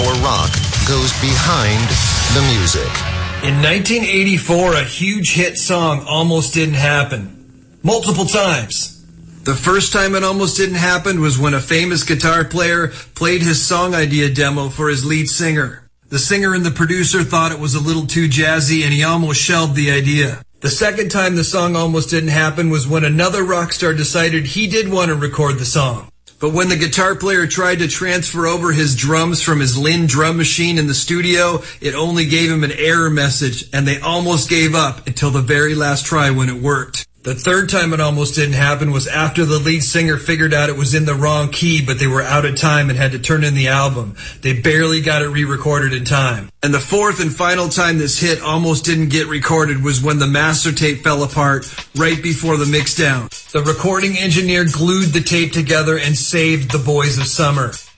before rock goes behind the music. In 1984, a huge hit song almost didn't happen. Multiple times. The first time it almost didn't happen was when a famous guitar player played his song idea demo for his lead singer. The singer and the producer thought it was a little too jazzy and he almost shelved the idea. The second time the song almost didn't happen was when another rock star decided he did want to record the song. But when the guitar player tried to transfer over his drums from his Linn drum machine in the studio, it only gave him an error message, and they almost gave up until the very last try when it worked. The third time it almost didn't happen was after the lead singer figured out it was in the wrong key, but they were out of time and had to turn in the album. They barely got it re-recorded in time. And the fourth and final time this hit almost didn't get recorded was when the master tape fell apart right before the mixdown. The recording engineer glued the tape together and saved The Boys of Summer.